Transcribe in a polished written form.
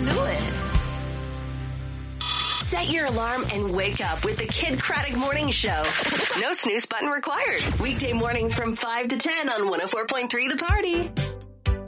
do it. Set your alarm and wake up with the Kid Craddock Morning Show. No snooze button required. Weekday mornings from 5 to 10 on 104.3 The Party.